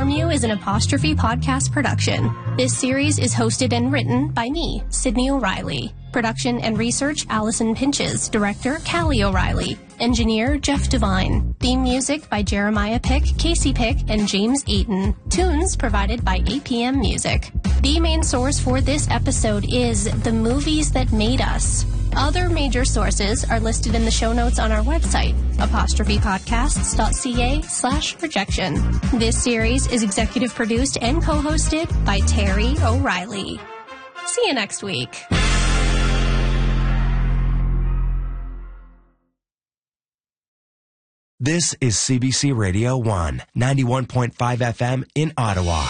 You is an Apostrophe podcast production. This series is hosted and written by me, Sydney O'Reilly. Production and research, Allison Pinches. Director, Callie O'Reilly. Engineer, Jeff Devine. Theme music by Jeremiah Pick, Casey Pick, and James Eaton. Tunes provided by APM Music. The main source for this episode is The Movies That Made Us. Other major sources are listed in the show notes on our website, apostrophepodcasts.ca/rejection. This series is executive produced and co-hosted by Terry O'Reilly. See you next week. This is CBC Radio 1, 91.5 FM in Ottawa.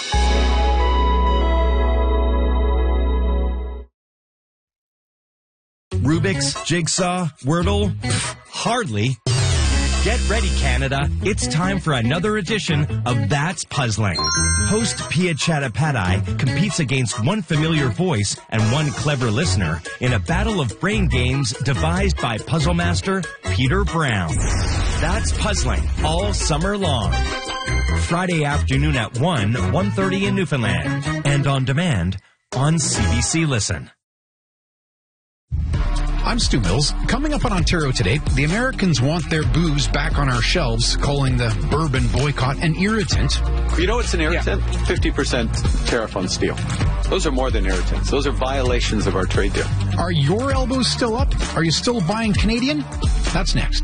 Rubik's, Jigsaw, Wordle? Hardly. Get ready, Canada. It's time for another edition of That's Puzzling. Host Pia Chattopadhyay competes against one familiar voice and one clever listener in a battle of brain games devised by puzzle master Peter Brown. That's Puzzling all summer long. Friday afternoon at 1:30 in Newfoundland. And on demand on CBC Listen. I'm Stu Mills. Coming up on Ontario Today, the Americans want their booze back on our shelves, calling the bourbon boycott an irritant. You know what's an irritant? 50% tariff on steel. Those are more than irritants. Those are violations of our trade deal. Are your elbows still up? Are you still buying Canadian? That's next.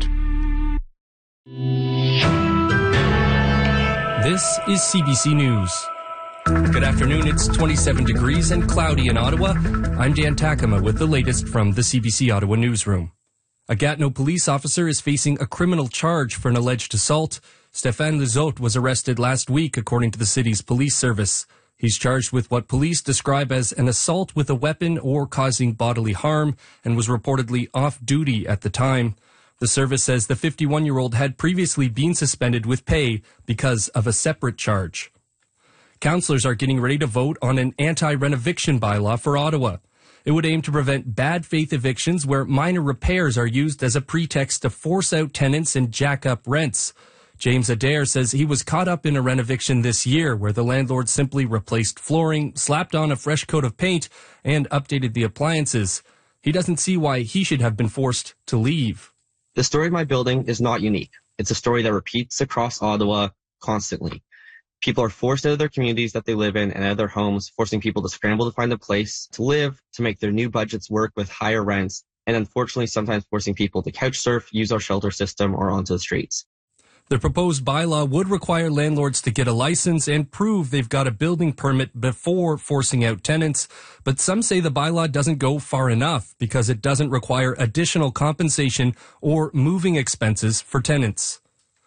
This is CBC News. Good afternoon. It's 27 degrees and cloudy in Ottawa. I'm Dan Takama with the latest from the CBC Ottawa newsroom. A Gatineau police officer is facing a criminal charge for an alleged assault. Stéphane Lizotte was arrested last week, according to the city's police service. He's charged with what police describe as an assault with a weapon or causing bodily harm and was reportedly off duty at the time. The service says the 51-year-old had previously been suspended with pay because of a separate charge. Councillors are getting ready to vote on an anti-rent-eviction bylaw for Ottawa. It would aim to prevent bad faith evictions where minor repairs are used as a pretext to force out tenants and jack up rents. James Adair says he was caught up in a rent eviction this year where the landlord simply replaced flooring, slapped on a fresh coat of paint, and updated the appliances. He doesn't see why he should have been forced to leave. The story of my building is not unique. It's a story that repeats across Ottawa constantly. People are forced out of their communities that they live in and out of their homes, forcing people to scramble to find a place to live, to make their new budgets work with higher rents, and unfortunately sometimes forcing people to couch surf, use our shelter system, or onto the streets. The proposed bylaw would require landlords to get a license and prove they've got a building permit before forcing out tenants. But some say the bylaw doesn't go far enough because it doesn't require additional compensation or moving expenses for tenants.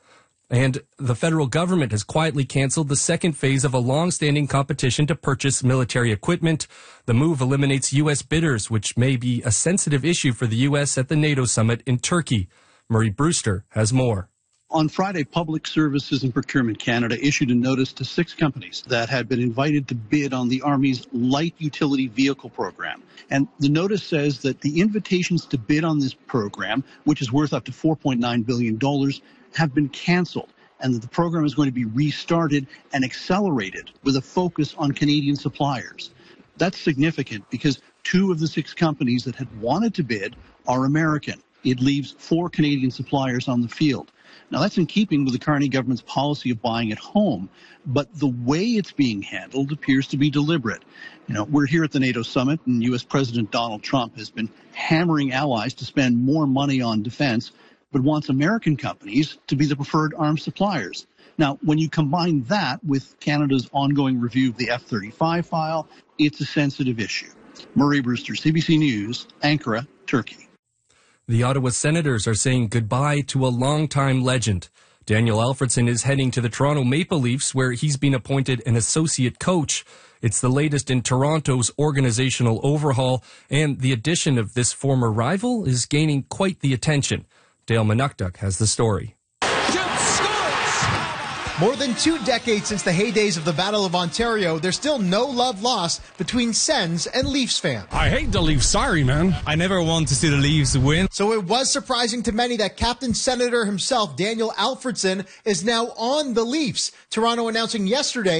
And the federal government has quietly canceled the second phase of a long-standing competition to purchase military equipment. The move eliminates U.S. bidders, which may be a sensitive issue for the U.S. at the NATO summit in Turkey. Murray Brewster has more. On Friday, Public Services and Procurement Canada issued a notice to 6 companies that had been invited to bid on the Army's light utility vehicle program. And the notice says that the invitations to bid on this program, which is worth up to $4.9 billion, have been canceled, and that the program is going to be restarted and accelerated with a focus on Canadian suppliers. That's significant because 2 of the 6 companies that had wanted to bid are American. It leaves 4 Canadian suppliers on the field. Now, that's in keeping with the Carney government's policy of buying at home, but the way it's being handled appears to be deliberate. You know, we're here at the NATO summit, and U.S. President Donald Trump has been hammering allies to spend more money on defense, but wants American companies to be the preferred arms suppliers. Now, when you combine that with Canada's ongoing review of the F-35 file, it's a sensitive issue. Murray Brewster, CBC News, Ankara, Turkey. The Ottawa Senators are saying goodbye to a longtime legend. Daniel Alfredson is heading to the Toronto Maple Leafs, where he's been appointed an associate coach. It's the latest in Toronto's organizational overhaul, and the addition of this former rival is gaining quite the attention. Dale Manukduk has the story. More than 2 decades since the heydays of the Battle of Ontario, there's still no love lost between Sens and Leafs fans. I hate the Leafs. Sorry, man. I never want to see the Leafs win. So it was surprising to many that Captain Senator himself, Daniel Alfredson, is now on the Leafs. Toronto announcing yesterday